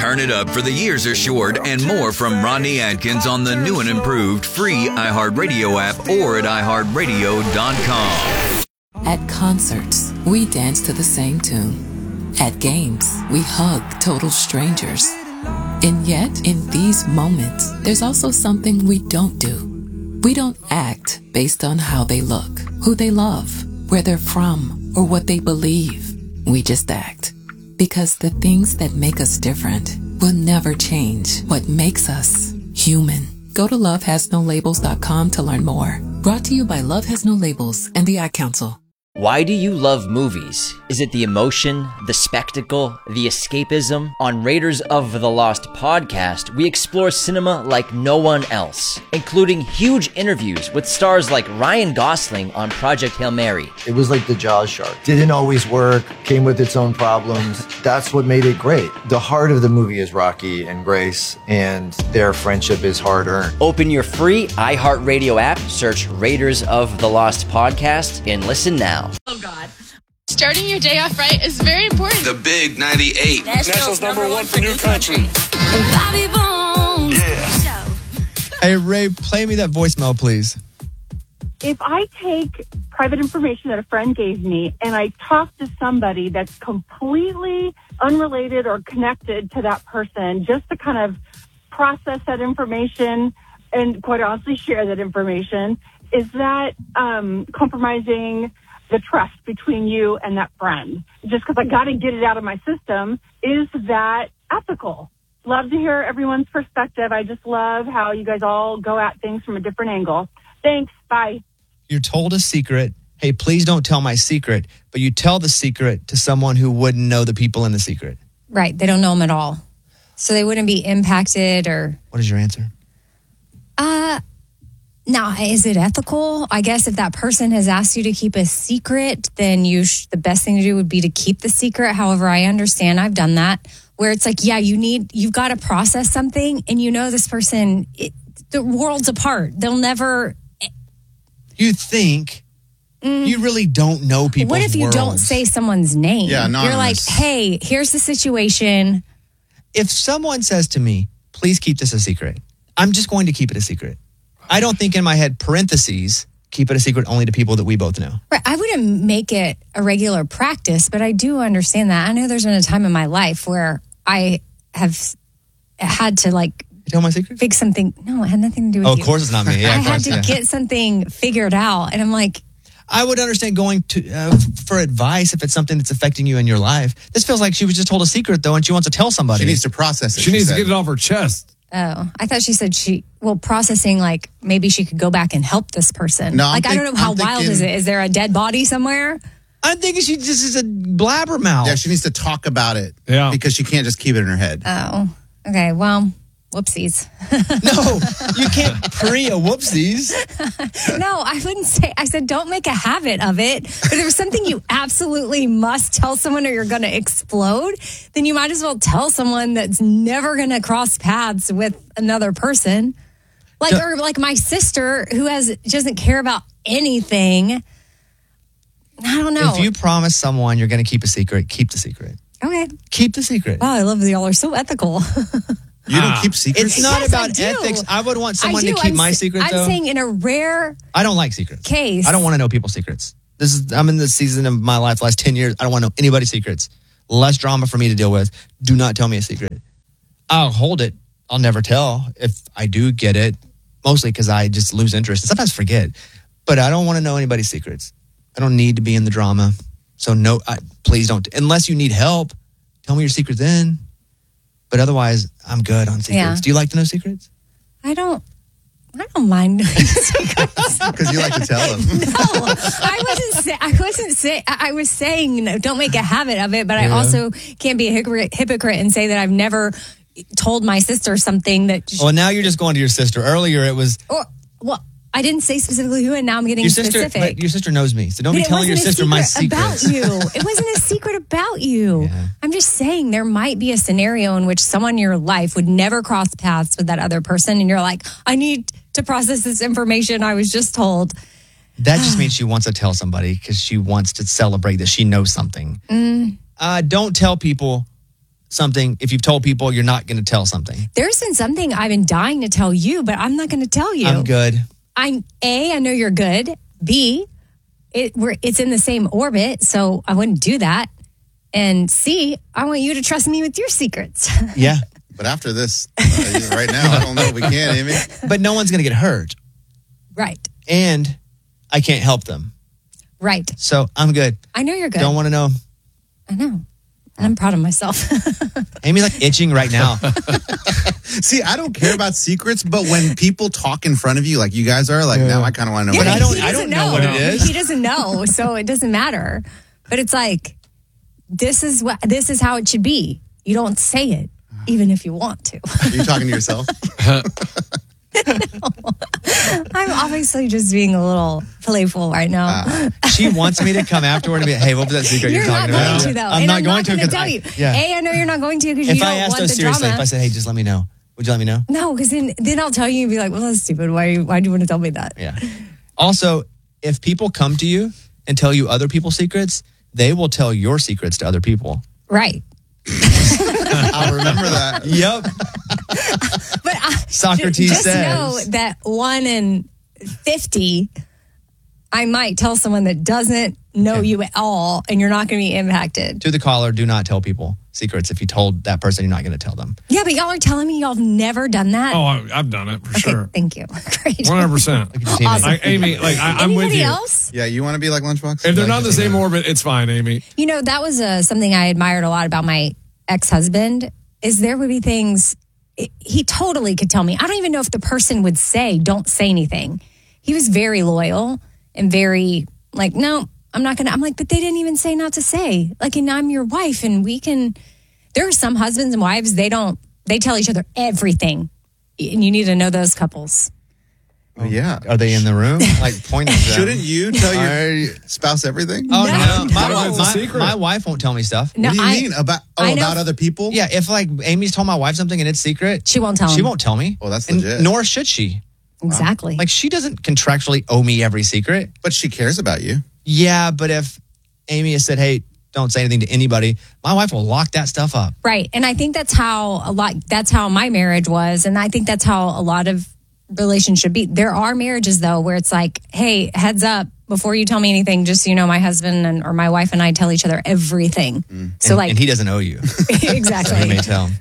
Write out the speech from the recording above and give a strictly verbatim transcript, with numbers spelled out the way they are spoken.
Firing it up for the years are short and more from Rodney Atkins on the new and improved free iHeartRadio app or at i heart radio dot com. At concerts, we dance to the same tune. At games, we hug total strangers. And yet, in these moments, there's also something we don't do. We don't act based on how they look, who they love, where they're from, or what they believe. We just act. Because the things that make us different will never change what makes us human. Go to love has no labels dot com to learn more. Brought to you by Love Has No Labels and the Ad Council. Why do you love movies? Is it the emotion, the spectacle, the escapism? On Raiders of the Lost podcast, we explore cinema like no one else, including huge interviews with stars like Ryan Gosling on Project Hail Mary. It was like the Jaws shark. Didn't always work, came with its own problems. That's what made it great. The heart of the movie is Rocky and Grace, and their friendship is hard-earned. Open your free iHeartRadio app, search Raiders of the Lost podcast, and listen now. Oh, God. Starting your day off right is very important. The Big ninety-eight. Nationals number one for new country. Bobby Bones. Yeah. Hey, Ray, play me that voicemail, please. If I take private information that a friend gave me and I talk to somebody that's completely unrelated or connected to that person just to kind of process that information and quite honestly share that information, is that um, compromising the trust between you and that friend? Just because I got to get it out of my system, is that ethical? Love to hear everyone's perspective. I just love how you guys all go at things from a different angle. Thanks. Bye. You're told a secret. Hey, please don't tell my secret. But you tell the secret to someone who wouldn't know the people in the secret. Right. They don't know them at all. So they wouldn't be impacted or... What is your answer? Uh... Now, is it ethical? I guess if that person has asked you to keep a secret, then you sh- the best thing to do would be to keep the secret. However, I understand, I've done that, where it's like, yeah, you need, you've got to process something, and you know this person, it, the world's apart. They'll never... You think mm, you really don't know people's What if you worlds. don't say someone's name? Yeah, anonymous. You're like, hey, here's the situation. If someone says to me, please keep this a secret, I'm just going to keep it a secret. I don't think in my head, parentheses, keep it a secret only to people that we both know. Right. I wouldn't make it a regular practice, but I do understand that. I know there's been a time in my life where I have had to like... You tell my secret? Fix something. No, it had nothing to do with oh, you. of course it's not me. Yeah, I of had course, to yeah. get something figured out. And I'm like... I would understand going to uh, for advice if it's something that's affecting you in your life. This feels like she was just told a secret, though, and she wants to tell somebody. She needs to process it. She, she needs said. to get it off her chest. Oh, I thought she said she, well, processing like maybe she could go back and help this person. No, like, I'm I don't know, think- how I'm wild thinking- is it? Is there a dead body somewhere? I'm thinking she just is a blabbermouth. Yeah, she needs to talk about it. Yeah. Because she can't just keep it in her head. Oh, okay. Well, whoopsies. No, you can't pre a whoopsies. No, I wouldn't say, I said, don't make a habit of it. But if there's something you absolutely must tell someone or you're going to explode, then you might as well tell someone that's never going to cross paths with another person. Like, Yeah. or like my sister who has, doesn't care about anything. I don't know. If you promise someone you're going to keep a secret, keep the secret. Okay. Keep the secret. Wow, I love that y'all are so ethical. You don't keep secrets? It's not Yes, about I do. ethics. I would want someone I to do. keep I'm my s- secret, I'm though. saying in a rare I don't like secrets. case. I don't want to know people's secrets. This is I'm in the season of my life, last ten years. I don't want to know anybody's secrets. Less drama for me to deal with. Do not tell me a secret. I'll hold it. I'll never tell if I do get it, mostly because I just lose interest and sometimes forget. But I don't want to know anybody's secrets. I don't need to be in the drama. So no, I, please don't. Unless you need help, tell me your secrets then. But otherwise, I'm good on secrets. Yeah. Do you like to know secrets? I don't. I don't mind knowing secrets. Because you like to tell them. No, I wasn't. Say, I wasn't saying. I was saying, you know, don't make a habit of it. But I Yeah. also can't be a hypocrite, hypocrite and say that I've never told my sister something that. Well, now you're just going to your sister. Earlier, it was Or well, I didn't say specifically who, and now I'm getting your sister. specific. But your sister knows me, so don't But be it telling your wasn't a sister my secret secrets. about you. It wasn't a secret about you. Yeah. I'm just saying there might be a scenario in which someone in your life would never cross paths with that other person, and you're like, I need to process this information I was just told. That just means she wants to tell somebody because she wants to celebrate that she knows something. Mm. Uh, don't tell people something, if you've told people you're not going to tell something? There's been something I've been dying to tell you, but I'm not going to tell you. I'm good. I'm A, I know you're good. B, it, we're, it's in the same orbit, so I wouldn't do that. And C, I want you to trust me with your secrets. Yeah. But after this, uh, right now, I don't know if we can, Amy. But no one's going to get hurt. Right. And I can't help them. Right. So I'm good. I know you're good. Don't want to know. I know. And I'm proud of myself. Amy's like itching right now. See, I don't care about secrets, but when people talk in front of you, like you guys are, like, now I kind of want to know. Yeah, what I it don't- is. he I doesn't don't know what it is. He doesn't know, so it doesn't matter. But it's like, this is what this is how it should be. You don't say it, even if you want to. Are you talking to yourself? I'm obviously just being a little playful right now. Uh, She wants me to come afterward and be, hey, what was that secret you're, You're not talking going about? to, though. I'm and not I'm going not to going to because tell I, you. yeah. A, I know you're not going to because you If don't I asked want us the seriously, drama. if I said, hey, just let me know, would you let me know? No, because then, then I'll tell you and be like, well, that's stupid. Why, why do you want to tell me that? Yeah. Also, if people come to you and tell you other people's secrets, they will tell your secrets to other people. Right. I'll remember that. Yep. But I, Socrates just says. know that one in fifty, I might tell someone that doesn't know Yeah. you at all, and you're not going to be impacted. To the caller, do not tell people secrets. If you told that person, you're not going to tell them. Yeah, but y'all are telling me y'all have never done that. Oh, I, I've done it for okay, sure. thank you. Great. one hundred percent. Awesome. Like, Amy, like, I, I'm with Anybody you. else? Yeah, you want to be like Lunchbox? If they're Like, not in the same orbit, it's fine, Amy. You know, that was uh, something I admired a lot about my ex-husband, is there would be things, it, he totally could tell me. I don't even know if the person would say, don't say anything. He was very loyal and very like, no, I'm not going to. I'm like, but they didn't even say not to say. Like, and I'm your wife and we can, there are some husbands and wives, they don't, they tell each other everything. And you need to know those couples. Oh, yeah. Are they in the room? Like, pointing at them. Shouldn't you tell Are- your spouse everything? Oh, No, no. My, no. wife- It's a my, secret. my wife won't tell me stuff. No, what do you I, mean? About oh, I know- about other people? Yeah, if like Amy's told my wife something and it's secret, She won't tell she him. won't tell me. Well, that's And legit. nor should she. Exactly. Like, she doesn't contractually owe me every secret. But she cares about you. Yeah, but if Amy has said, hey, don't say anything to anybody, my wife will lock that stuff up. Right. And I think that's how a lot, that's how my marriage was. And I think that's how a lot of relations should be. There are marriages though, where it's like, hey, heads up, before you tell me anything, just so you know, my husband and or my wife and I tell each other everything. So And- like, and he doesn't owe you. exactly. So he may tell.